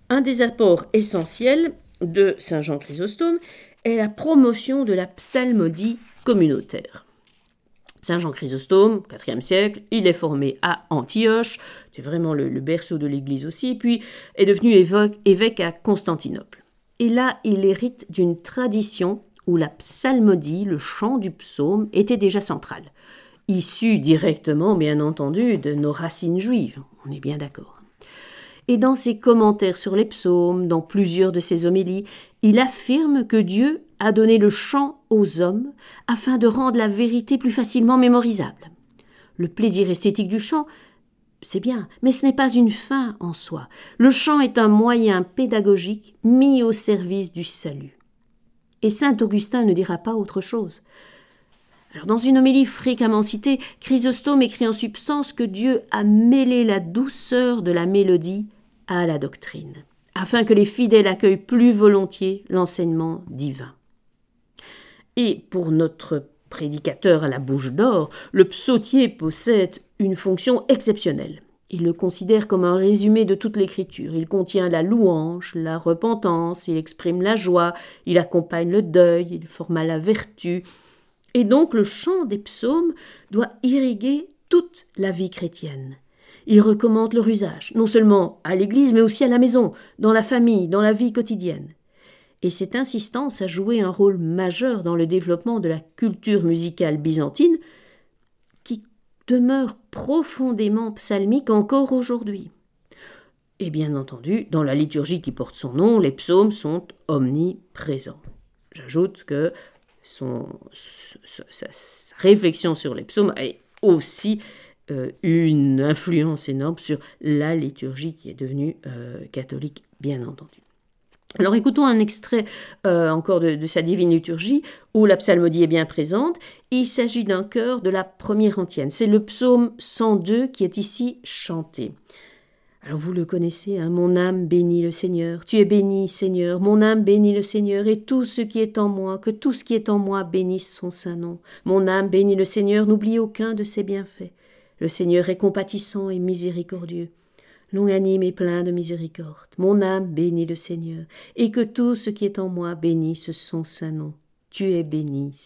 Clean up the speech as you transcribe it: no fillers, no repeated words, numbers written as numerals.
Un des apports essentiels de saint Jean Chrysostome est la promotion de la psalmodie communautaire. Saint Jean Chrysostome, IVe siècle, il est formé à Antioche, c'est vraiment le berceau de l'Église aussi, puis est devenu évêque à Constantinople. Et là, il hérite d'une tradition où la psalmodie, le chant du psaume, était déjà central, issu directement, bien entendu, de nos racines juives, on est bien d'accord. Et dans ses commentaires sur les psaumes, dans plusieurs de ses homélies, il affirme que Dieu a donné le chant aux hommes afin de rendre la vérité plus facilement mémorisable. Le plaisir esthétique du chant, c'est bien, mais ce n'est pas une fin en soi. Le chant est un moyen pédagogique mis au service du salut. Et saint Augustin ne dira pas autre chose. Alors, dans une homélie fréquemment citée, Chrysostome écrit en substance que Dieu a mêlé la douceur de la mélodie à la doctrine, afin que les fidèles accueillent plus volontiers l'enseignement divin. Et pour notre prédicateur à la bouche d'or, le psautier possède une fonction exceptionnelle. Il le considère comme un résumé de toute l'écriture. Il contient la louange, la repentance, il exprime la joie, il accompagne le deuil, il forma la vertu. Et donc le chant des psaumes doit irriguer toute la vie chrétienne. Il recommande leur usage, non seulement à l'Église, mais aussi à la maison, dans la famille, dans la vie quotidienne. Et cette insistance a joué un rôle majeur dans le développement de la culture musicale byzantine, qui demeure profondément psalmique encore aujourd'hui. Et bien entendu, dans la liturgie qui porte son nom, les psaumes sont omniprésents. J'ajoute que sa réflexion sur les psaumes a aussi une influence énorme sur la liturgie qui est devenue catholique, bien entendu. Alors écoutons un extrait encore de sa divine liturgie où la psalmodie est bien présente. Il s'agit d'un chœur de la première antienne. C'est le psaume 102 qui est ici chanté. Alors vous le connaissez, hein, mon âme bénit le Seigneur. Tu es béni, Seigneur. Mon âme bénit le Seigneur et tout ce qui est en moi, que tout ce qui est en moi bénisse son saint nom. Mon âme bénit le Seigneur, n'oublie aucun de ses bienfaits. Le Seigneur est compatissant et miséricordieux, longanime et plein de miséricorde. Mon âme bénit le Seigneur, et que tout ce qui est en moi bénisse son saint nom. Tu es béni,